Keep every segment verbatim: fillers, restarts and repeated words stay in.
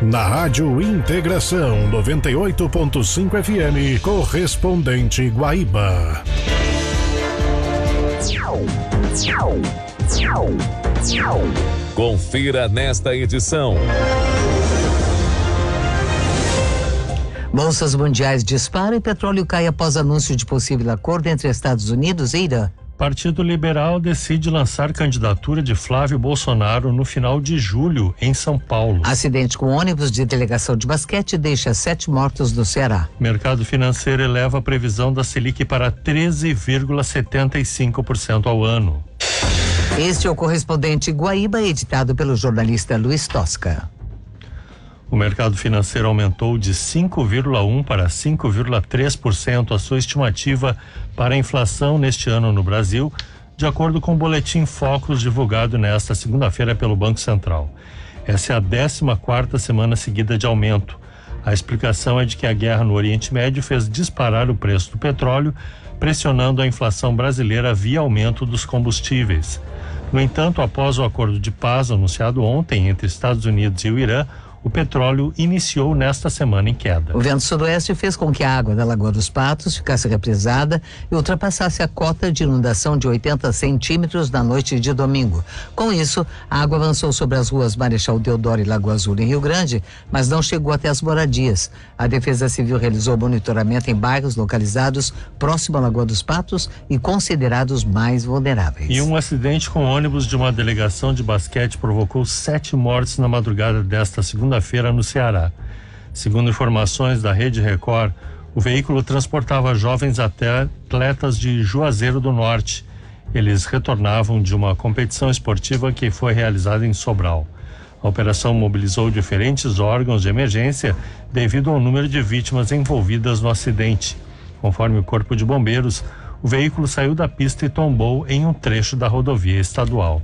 Na Rádio Integração noventa e oito ponto cinco F M, correspondente Guaíba. Confira nesta edição. Bolsas mundiais disparam e petróleo cai após anúncio de possível acordo entre Estados Unidos e Irã. Partido Liberal decide lançar candidatura de Flávio Bolsonaro no final de julho, em São Paulo. Acidente com ônibus de delegação de basquete deixa sete mortos no Ceará. Mercado financeiro eleva a previsão da Selic para treze vírgula setenta e cinco por cento ao ano. Este é o correspondente Guaíba, editado pelo jornalista Luiz Tosca. O mercado financeiro aumentou de cinco vírgula um por cento para cinco vírgula três por cento a sua estimativa para a inflação neste ano no Brasil, de acordo com o boletim Focus divulgado nesta segunda-feira pelo Banco Central. Essa é a décima quarta semana seguida de aumento. A explicação é de que a guerra no Oriente Médio fez disparar o preço do petróleo, pressionando a inflação brasileira via aumento dos combustíveis. No entanto, após o acordo de paz anunciado ontem entre Estados Unidos e o Irã, o petróleo iniciou nesta semana em queda. O vento sudoeste fez com que a água da Lagoa dos Patos ficasse represada e ultrapassasse a cota de inundação de oitenta centímetros na noite de domingo. Com isso, a água avançou sobre as ruas Marechal Deodoro e Lagoa Azul em Rio Grande, mas não chegou até as moradias. A Defesa Civil realizou monitoramento em bairros localizados próximo à Lagoa dos Patos e considerados mais vulneráveis. E um acidente com ônibus de uma delegação de basquete provocou sete mortes na madrugada desta segunda segunda-feira no Ceará. Segundo informações da Rede Record, o veículo transportava jovens atletas de Juazeiro do Norte. Eles retornavam de uma competição esportiva que foi realizada em Sobral. A operação mobilizou diferentes órgãos de emergência devido ao número de vítimas envolvidas no acidente. Conforme o Corpo de Bombeiros, o veículo saiu da pista e tombou em um trecho da rodovia estadual.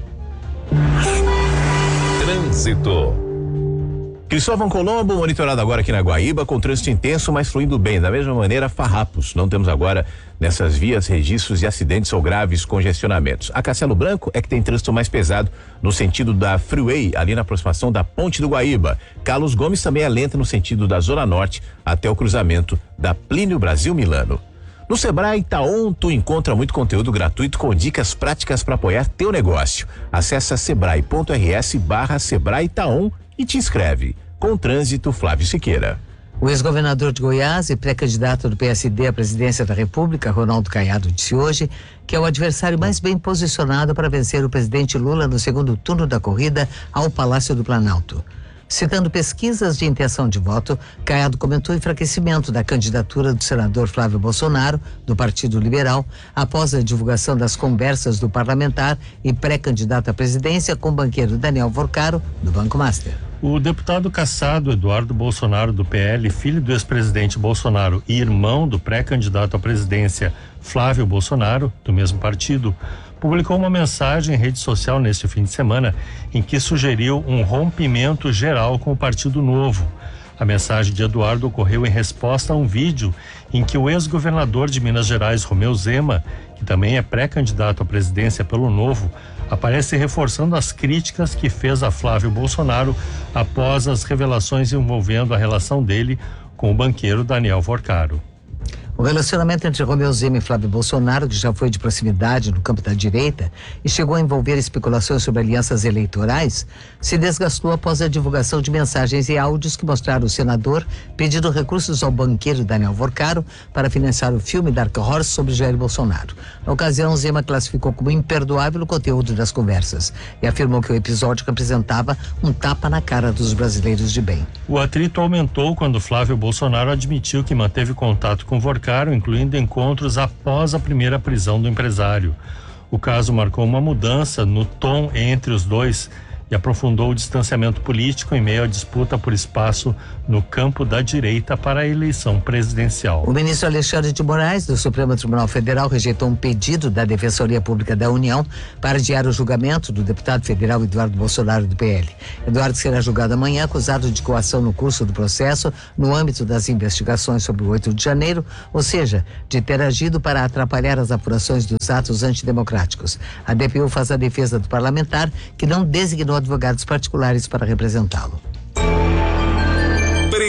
Trânsito. Cristóvão Colombo, monitorado agora aqui na Guaíba, com trânsito intenso, mas fluindo bem. Da mesma maneira, farrapos. Não temos agora nessas vias registros de acidentes ou graves congestionamentos. A Castelo Branco é que tem trânsito mais pesado no sentido da Freeway, ali na aproximação da Ponte do Guaíba. Carlos Gomes também é lenta no sentido da Zona Norte até o cruzamento da Plínio Brasil Milano. No Sebrae Taon, tu encontra muito conteúdo gratuito com dicas práticas para apoiar teu negócio. Acesse sebrae.rs barra Sebrae Taon e te inscreve. Com o trânsito, Flávio Siqueira. O ex-governador de Goiás e pré-candidato do P S D à presidência da República, Ronaldo Caiado, disse hoje que é o adversário mais bem posicionado para vencer o presidente Lula no segundo turno da corrida ao Palácio do Planalto. Citando pesquisas de intenção de voto, Caiado comentou o enfraquecimento da candidatura do senador Flávio Bolsonaro, do Partido Liberal, após a divulgação das conversas do parlamentar e pré-candidato à presidência com o banqueiro Daniel Vorcaro, do Banco Master. O deputado cassado Eduardo Bolsonaro, do P L, filho do ex-presidente Bolsonaro e irmão do pré-candidato à presidência Flávio Bolsonaro, do mesmo partido, publicou uma mensagem em rede social neste fim de semana em que sugeriu um rompimento geral com o Partido Novo. A mensagem de Eduardo ocorreu em resposta a um vídeo em que o ex-governador de Minas Gerais, Romeu Zema, que também é pré-candidato à presidência pelo Novo, aparece reforçando as críticas que fez a Flávio Bolsonaro após as revelações envolvendo a relação dele com o banqueiro Daniel Vorcaro. O relacionamento entre Romeu Zema e Flávio Bolsonaro, que já foi de proximidade no campo da direita e chegou a envolver especulações sobre alianças eleitorais, se desgastou após a divulgação de mensagens e áudios que mostraram o senador pedindo recursos ao banqueiro Daniel Vorcaro para financiar o filme Dark Horse sobre Jair Bolsonaro. Na ocasião, Zema classificou como imperdoável o conteúdo das conversas e afirmou que o episódio representava um tapa na cara dos brasileiros de bem. O atrito aumentou quando Flávio Bolsonaro admitiu que manteve contato com Vorcaro, incluindo encontros após a primeira prisão do empresário. O caso marcou uma mudança no tom entre os dois e aprofundou o distanciamento político em meio à disputa por espaço no campo da direita para a eleição presidencial. O ministro Alexandre de Moraes, do Supremo Tribunal Federal, rejeitou um pedido da Defensoria Pública da União para adiar o julgamento do deputado federal Eduardo Bolsonaro, do P L. Eduardo será julgado amanhã, acusado de coação no curso do processo no âmbito das investigações sobre o oito de janeiro, ou seja, de ter agido para atrapalhar as apurações dos atos antidemocráticos. A D P U faz a defesa do parlamentar, que não designou advogados particulares para representá-lo.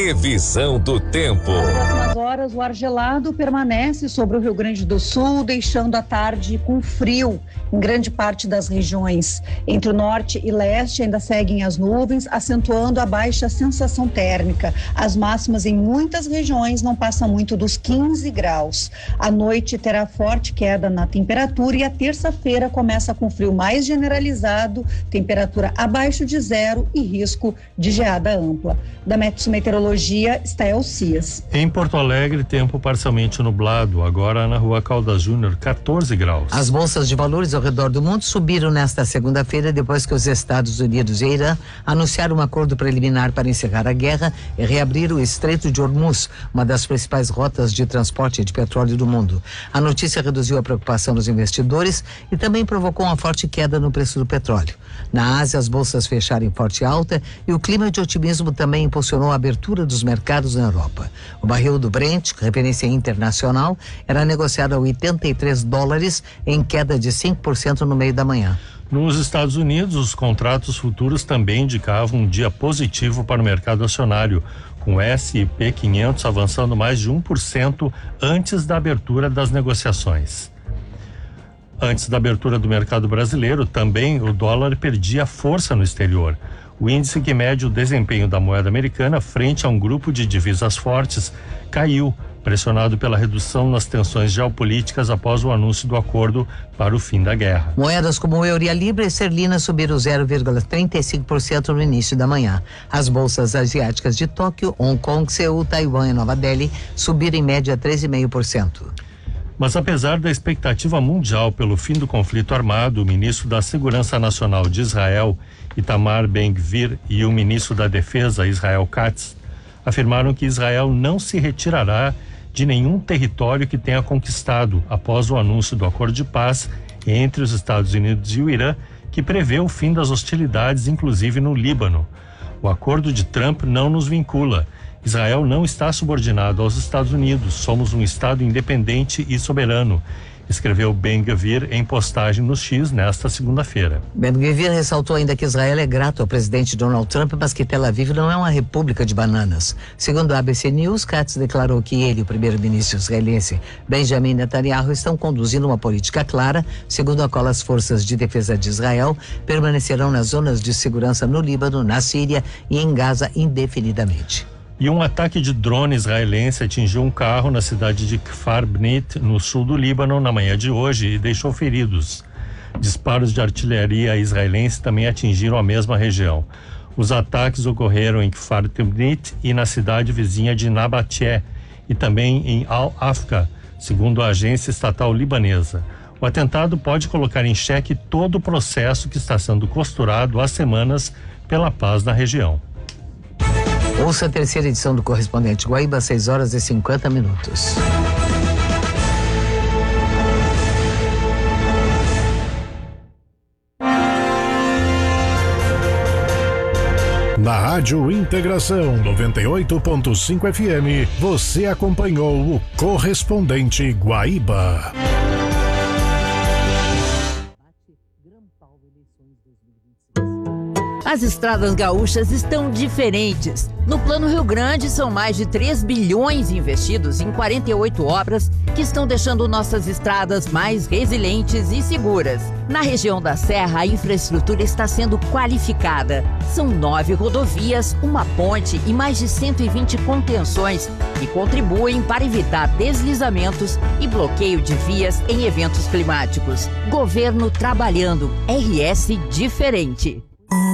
Previsão do tempo. Nas próximas horas, o ar gelado permanece sobre o Rio Grande do Sul, deixando a tarde com frio em grande parte das regiões. Entre o norte e leste ainda seguem as nuvens, acentuando a baixa sensação térmica. As máximas em muitas regiões não passam muito dos quinze graus. A noite terá forte queda na temperatura e a terça-feira começa com frio mais generalizado, temperatura abaixo de zero e risco de geada ampla. Da Metsu Meteorologia, Stael Cias. Em Porto Alegre, tempo parcialmente nublado, agora na Rua Caldas Júnior, quatorze graus. As bolsas de valores ao redor do mundo subiram nesta segunda-feira depois que os Estados Unidos e Irã anunciaram um acordo preliminar para encerrar a guerra e reabrir o Estreito de Hormuz, uma das principais rotas de transporte de petróleo do mundo. A notícia reduziu a preocupação dos investidores e também provocou uma forte queda no preço do petróleo. Na Ásia, as bolsas fecharam em forte alta e o clima de otimismo também impulsionou a abertura dos mercados na Europa. O barril do Brent, referência internacional, era negociado a oitenta e três dólares, em queda de cinco por cento no meio da manhã. Nos Estados Unidos, os contratos futuros também indicavam um dia positivo para o mercado acionário, com o S e P quinhentos avançando mais de um por cento antes da abertura das negociações. Antes da abertura do mercado brasileiro, também o dólar perdia força no exterior. O índice que mede o desempenho da moeda americana frente a um grupo de divisas fortes caiu, pressionado pela redução nas tensões geopolíticas após o anúncio do acordo para o fim da guerra. Moedas como o euro e a libra esterlina subiram zero vírgula trinta e cinco por cento no início da manhã. As bolsas asiáticas de Tóquio, Hong Kong, Seul, Taiwan e Nova Delhi subiram em média três vírgula cinco por cento. Mas apesar da expectativa mundial pelo fim do conflito armado, o ministro da Segurança Nacional de Israel, Itamar Ben-Gvir, e o ministro da Defesa, Israel Katz, afirmaram que Israel não se retirará de nenhum território que tenha conquistado após o anúncio do acordo de paz entre os Estados Unidos e o Irã, que prevê o fim das hostilidades, inclusive no Líbano. O acordo de Trump não nos vincula. Israel não está subordinado aos Estados Unidos. Somos um Estado independente e soberano, escreveu Ben-Gvir em postagem no X nesta segunda-feira. Ben-Gvir ressaltou ainda que Israel é grato ao presidente Donald Trump, mas que Tel Aviv não é uma república de bananas. Segundo a A B C News, Katz declarou que ele e o primeiro-ministro israelense Benjamin Netanyahu estão conduzindo uma política clara, segundo a qual as forças de defesa de Israel permanecerão nas zonas de segurança no Líbano, na Síria e em Gaza indefinidamente. E um ataque de drone israelense atingiu um carro na cidade de Kfar Bnit, no sul do Líbano, na manhã de hoje e deixou feridos. Disparos de artilharia israelense também atingiram a mesma região. Os ataques ocorreram em Kfar Bnit e na cidade vizinha de Nabateh e também em Al-Afka, segundo a agência estatal libanesa. O atentado pode colocar em xeque todo o processo que está sendo costurado há semanas pela paz na região. Ouça a terceira edição do Correspondente Guaíba, seis horas e cinquenta minutos. Na Rádio Integração noventa e oito ponto cinco F M, você acompanhou o Correspondente Guaíba. As estradas gaúchas estão diferentes. No Plano Rio Grande, são mais de três bilhões investidos em quarenta e oito obras que estão deixando nossas estradas mais resilientes e seguras. Na região da Serra, a infraestrutura está sendo qualificada. São nove rodovias, uma ponte e mais de cento e vinte contenções que contribuem para evitar deslizamentos e bloqueio de vias em eventos climáticos. Governo trabalhando. R S diferente.